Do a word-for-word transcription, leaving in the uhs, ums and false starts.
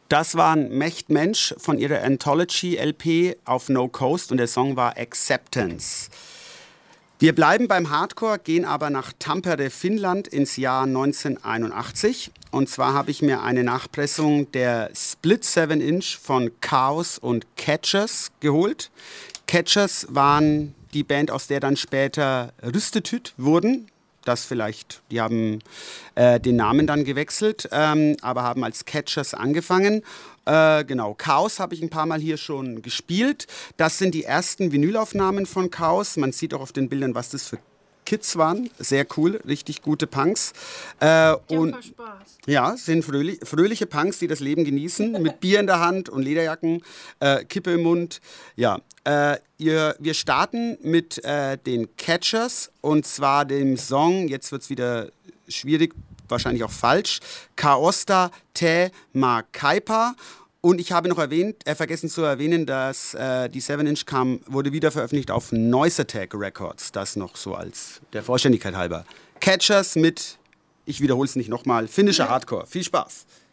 Das war ein Mecht Mensch von ihrer Anthology-L P auf No Coast und der Song war Acceptance. Wir bleiben beim Hardcore, gehen aber nach Tampere, Finnland ins Jahr neunzehnhunderteinundachtzig. Und zwar habe ich mir eine Nachpressung der Split seven Inch von Chaos und Catchers geholt. Catchers waren die Band, aus der dann später Rüstetüt wurden. Das vielleicht, die haben äh, den Namen dann gewechselt, ähm, aber haben als Catchers angefangen. Äh, genau, Chaos habe ich ein paar Mal hier schon gespielt. Das sind die ersten Vinylaufnahmen von Chaos. Man sieht auch auf den Bildern, was das für Kids waren. Sehr cool, richtig gute Punks. Äh, und voll Spaß. Ja, sind fröhlich, fröhliche Punks, die das Leben genießen, mit Bier in der Hand und Lederjacken, äh, Kippe im Mund. Ja, äh, ihr, wir starten mit äh, den Catchers und zwar dem Song, jetzt wird es wieder schwierig, wahrscheinlich auch falsch, Kaosta Te Makaipa. Und ich habe noch erwähnt, äh, vergessen zu erwähnen, dass äh, die seven Inch kam, wurde wieder veröffentlicht auf Noise Attack Records. Das noch so als der Vollständigkeit halber. Catchers mit, ich wiederhole es nicht nochmal, finnischer Hardcore. Viel Spaß!